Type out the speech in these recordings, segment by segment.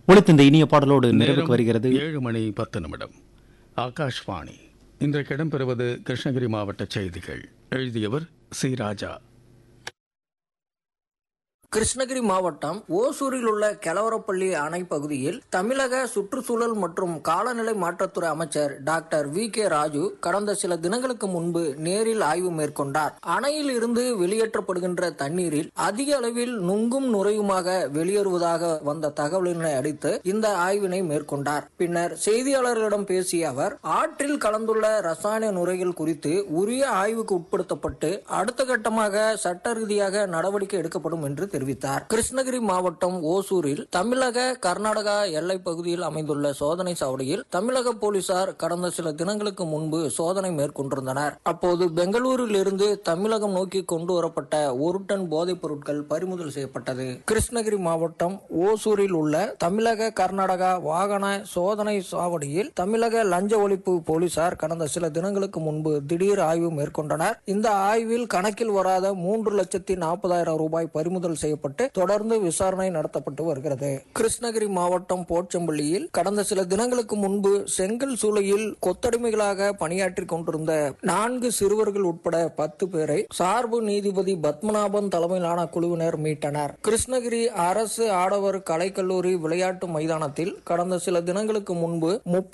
ஒழித்த இந்த இனிய பாடலோடு நிறைவுக்கு வருகிறது 7:10. ஆகாஷ்வாணி. இன்றைக்கு இடம்பெறுவது கிருஷ்ணகிரி மாவட்ட செய்திகள். எழுதியவர் சி. ராஜா. கிருஷ்ணகிரி மாவட்டம் ஓசூரில் உள்ள கெலவரப்பள்ளி அணை பகுதியில் தமிழக சுற்றுச்சூழல் மற்றும் காலநிலை மாற்றத்துறை அமைச்சர் டாக்டர் வி.கே. ராஜு கடந்த சில தினங்களுக்கு முன்பு நேரில் ஆய்வு மேற்கொண்டார். அணையில் இருந்து வெளியேற்றப்படுகின்ற தண்ணீரில் அதிக அளவில் நுங்கும் நுரையுமாக வெளியேறுவதாக வந்த தகவலினை அடித்து இந்த ஆய்வினை மேற்கொண்டார். பின்னர் செய்தியாளர்களிடம் பேசிய அவர், ஆற்றில் கலந்துள்ள ரசாயன நுரைகள் குறித்து உரிய ஆய்வுக்கு உட்படுத்தப்பட்டு அடுத்த கட்டமாக சட்ட ரீதியாக நடவடிக்கை எடுக்கப்படும் என்று தெரிவித்தார். கிருஷ்ணகிரி மாவட்டம் ஓசூரில் தமிழக கர்நாடகா எல்லை பகுதியில் அமைந்துள்ள சோதனை சாவடியில் தமிழக போலீசார் கடந்த சில தினங்களுக்கு முன்பு சோதனை மேற்கொண்டிருந்தனர். அப்போது பெங்களூரில் இருந்து தமிழகம் நோக்கி கொண்டு வரப்பட்ட 1 டன் போதைப் பொருட்கள் பறிமுதல் செய்யப்பட்டது. கிருஷ்ணகிரி மாவட்டம் ஓசூரில் உள்ள தமிழக கர்நாடகா வாகன சோதனை சாவடியில் தமிழக லஞ்ச ஒழிப்பு போலீசார் கடந்த சில தினங்களுக்கு முன்பு திடீர் ஆய்வு மேற்கொண்டனர். இந்த ஆய்வில் கணக்கில் வராத 3,40,000 ரூபாய் பறிமுதல் செய்யப்பட்டு தொடர்ந்து விசாரணை நடத்தப்பட்டு வருகிறது. கிருஷ்ணகிரி மாவட்டம் போச்சம்பள்ளியில் கடந்த சில தினங்களுக்கு முன்பு செங்கல் சூளையில் கொத்தடிமைகளாக பணியாற்றிக் கொண்டிருந்த 4 சிறுவர்கள் உட்பட 10 பேரை சார்பு நீதிபதி பத்மநாபன் தலைமையிலான குழுவினர் மீட்டனர். கிருஷ்ணகிரி அரசு ஆடவர் கலைக்கல்லூரி விளையாட்டு மைதானத்தில் கடந்த சில தினங்களுக்கு முன்பு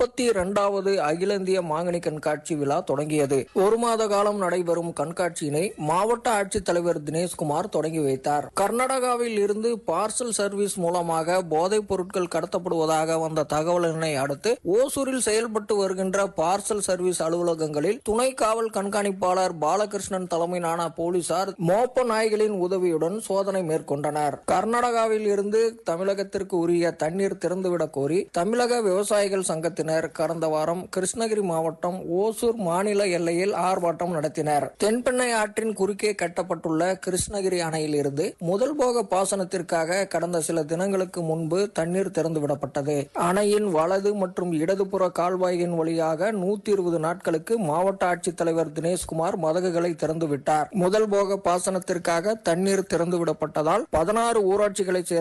32வது அகில இந்திய மாங்கனி கண்காட்சி விழா தொடங்கியது. 1 மாத காலம் நடைபெறும் கண்காட்சியினை மாவட்ட ஆட்சித்தலைவர் தினேஷ்குமார் தொடங்கி வைத்தார். கர்நாடகாவில் இருந்து பார்சல் சர்வீஸ் மூலமாக போதைப் பொருட்கள் கடத்தப்படுவதாக வந்த தகவலினை அடுத்து ஓசூரில் செயல்பட்டு வருகின்ற பார்சல் சர்வீஸ் அலுவலகங்களில் துணை காவல் கண்காணிப்பாளர் பாலகிருஷ்ணன் தலைமையிலான போலீசார் மோப்ப நாய்களின் உதவியுடன் சோதனை மேற்கொண்டனர். கர்நாடகாவில் இருந்து தமிழகத்திற்கு உரிய தண்ணீர் திறந்துவிடக் கோரி தமிழக விவசாயிகள் சங்கத்தினர் கடந்த வாரம் கிருஷ்ணகிரி மாவட்டம் ஓசூர் மாநில எல்லையில் ஆர்ப்பாட்டம் நடத்தினர். தென்பெண்ணை ஆற்றின் குறுக்கே கட்டப்பட்டுள்ள கிருஷ்ணகிரி அணையில் இருந்து முதல் போக பாசனத்திற்காக கடந்த சில தினங்களுக்கு முன்பு தண்ணீர் திறந்துவிடப்பட்டது. அணையின் வலது மற்றும் இடதுபுற கால்வாயின் வழியாக 120 நாட்களுக்கு மாவட்ட ஆட்சித்தலைவர் தினேஷ்குமார் மதகுகளை திறந்துவிட்டார். முதல் போக பாசனத்திற்காக தண்ணீர் திறந்துவிடப்பட்டதால் 16 ஊராட்சிகளை